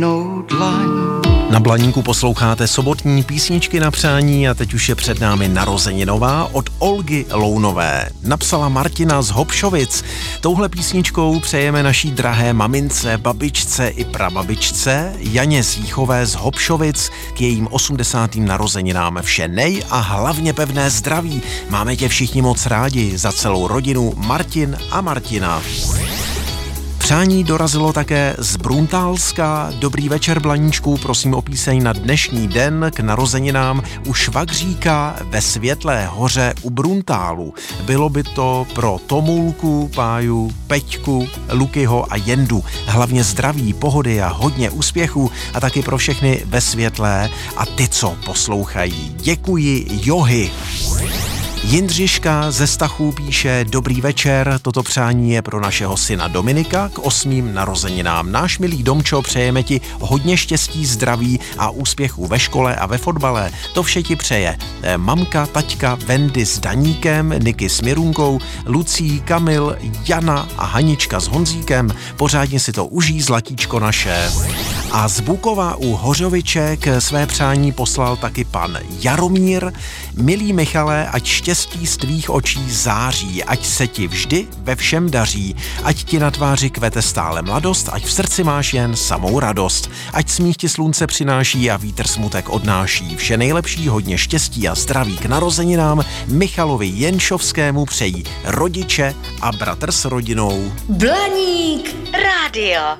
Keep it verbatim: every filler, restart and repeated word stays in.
Na Blaníku posloucháte sobotní písničky na přání a teď už je před námi narozeninová od Olgy Lounové. Napsala Martina z Hopšovic. Touhle písničkou přejeme naší drahé mamince, babičce i prababičce Janě Zíchové z Hopšovic k jejím osmdesátým narozeninám vše nej a hlavně pevné zdraví. Máme tě všichni moc rádi, za celou rodinu Martin a Martina. Přání dorazilo také z Bruntálska. Dobrý večer, Blaníčku, prosím o píseň na dnešní den k narozeninám u švagříka ve Světlé hoře u Bruntálu. Bylo by to pro Tomulku, Páju, Peťku, Lukyho a Jendu. Hlavně zdraví, pohody a hodně úspěchů a taky pro všechny ve Světlé a ty, co poslouchají. Děkuji, Johy. Jindřiška ze Stachů píše: Dobrý večer, toto přání je pro našeho syna Dominika k osmým narozeninám. Náš milý Domčo, přejeme ti hodně štěstí, zdraví a úspěchů ve škole a ve fotbale. To vše ti přeje mamka, taťka, Vendy s Daníkem, Niky s Mirunkou, Lucí, Kamil, Jana a Hanička s Honzíkem. Pořádně si to užij, zlatíčko naše. A z Bukova u Hořoviček své přání poslal taky pan Jaromír. Milý Michale, ať štěstí z tvých očí září, ať se ti vždy ve všem daří, ať ti na tváři kvete stále mladost, ať v srdci máš jen samou radost, ať smích ti slunce přináší a vítr smutek odnáší. Vše nejlepší, hodně štěstí a zdraví k narozeninám Michalovi Jenšovskému přejí rodiče a bratr s rodinou. Blaník rádio.